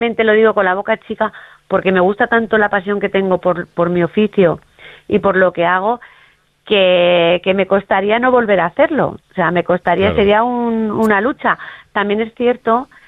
lo digo con la boca chica, porque me gusta tanto la pasión que tengo por mi oficio y por lo que hago, que me costaría no volver a hacerlo. O sea, me costaría, Claro. sería una lucha. También es cierto